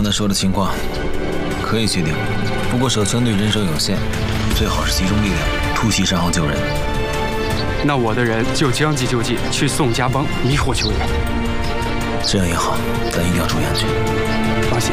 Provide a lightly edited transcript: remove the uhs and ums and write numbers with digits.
才说的情况可以确定，不过守圈队人手有限，最好是集中力量突袭山后救人。 那我的人就将计就计，去宋家帮迷惑球员。 这样也好，但一定要注意安全。 放心。